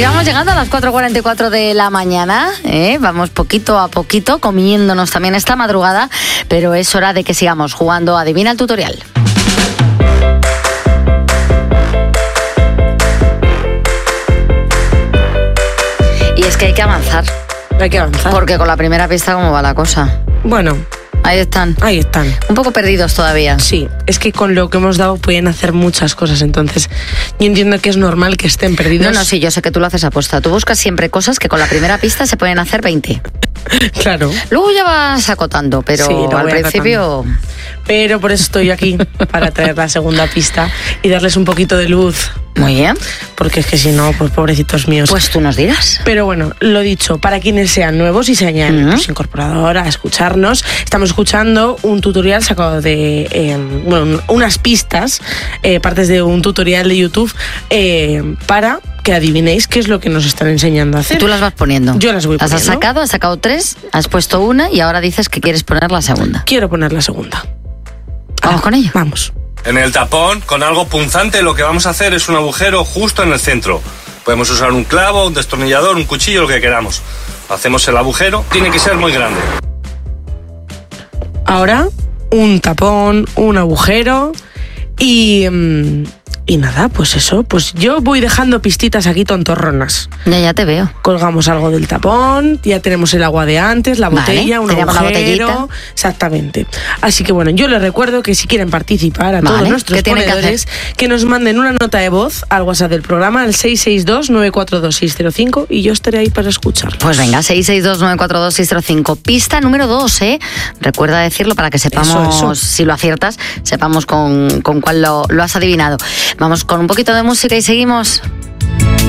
Así vamos llegando a las 4:44 de la mañana, vamos poquito a poquito comiéndonos también esta madrugada, pero es hora de que sigamos jugando a Adivina el Tutorial. Y es que hay que avanzar. Hay que avanzar. Porque con la primera pista, ¿cómo va la cosa? Bueno, ahí están. Ahí están. Un poco perdidos todavía. Sí, es que con lo que hemos dado pueden hacer muchas cosas, entonces yo entiendo que es normal que estén perdidos. No, sí, yo sé que tú lo haces aposta. Tú buscas siempre cosas que con la primera pista se pueden hacer 20. Claro. Luego ya vas acotando, pero sí, al principio... Pero por eso estoy aquí, para traer la segunda pista y darles un poquito de luz. Muy bien. Porque es que si no, pues pobrecitos míos. Pues tú nos dirás. Pero bueno, lo dicho, para quienes sean nuevos y se hayan incorporado ahora a escucharnos, estamos escuchando un tutorial sacado de, unas pistas, partes de un tutorial de YouTube para que adivinéis qué es lo que nos están enseñando a hacer. Tú las vas poniendo. Yo las voy poniendo. Has sacado 3, has puesto una y ahora dices que quieres poner la segunda. Quiero poner la segunda. ¿Vamos con ello? Vamos. En el tapón, con algo punzante, lo que vamos a hacer es un agujero justo en el centro. Podemos usar un clavo, un destornillador, un cuchillo, lo que queramos. Hacemos el agujero, tiene que ser muy grande. Ahora, un tapón, un agujero y nada, pues eso, pues yo voy dejando pistitas aquí tontorronas. Ya te veo. Colgamos algo del tapón, ya tenemos el agua de antes, la botella, un agujero, exactamente. Así que bueno, yo les recuerdo que si quieren participar a todos nuestros ponedores, que nos manden una nota de voz al WhatsApp del programa, al 662-942-605 y yo estaré ahí para escuchar. Pues venga, 662-942-605. Pista número 2, Recuerda decirlo para que sepamos, eso. Si lo aciertas, sepamos con cuál lo has adivinado. Vamos con un poquito de música y seguimos.